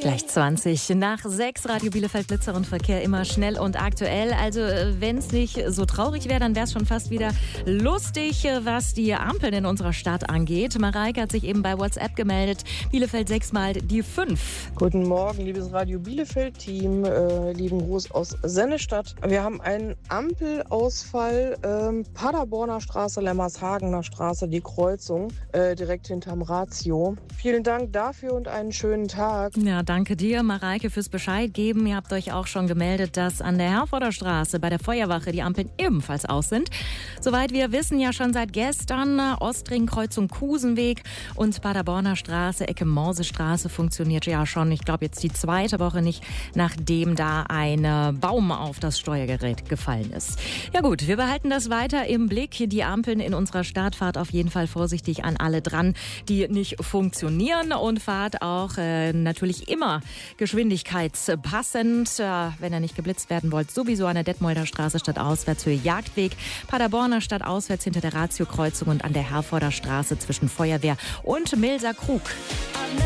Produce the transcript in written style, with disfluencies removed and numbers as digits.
Gleich 20 nach 6, Radio Bielefeld Blitzer und Verkehr immer schnell und aktuell. Also wenn es nicht so traurig wäre, dann wäre es schon fast wieder lustig, was die Ampeln in unserer Stadt angeht. Mareike hat sich eben bei WhatsApp gemeldet. Bielefeld 6-mal die 5. Guten Morgen, liebes Radio Bielefeld-Team. Lieben Gruß aus Sennestadt. Wir haben einen Ampelausfall. Paderborner Straße, Lemmershagener Straße, die Kreuzung, direkt hinterm Ratio. Vielen Dank dafür und einen schönen Tag. Ja, danke dir, Mareike, fürs Bescheid geben. Ihr habt euch auch schon gemeldet, dass an der Herforder Straße bei der Feuerwache die Ampeln ebenfalls aus sind. Soweit wir wissen, ja schon seit gestern Ostring, Kreuzung Kusenweg und Paderborner Straße, Ecke Morsestraße funktioniert ja schon, ich glaube jetzt die zweite Woche nicht, nachdem da ein Baum auf das Steuergerät gefallen ist. Ja gut, wir behalten das weiter im Blick. Die Ampeln in unserer Stadt, fahrt auf jeden Fall vorsichtig an alle dran, die nicht funktionieren, und fahrt auch natürlich immer geschwindigkeitspassend. Wenn ihr nicht geblitzt werden wollt, sowieso an der Detmolder Straße stadtauswärts für Jagdweg, Paderborner stadtauswärts hinter der Ratio-Kreuzung und an der Herforder Straße zwischen Feuerwehr und Milser Krug.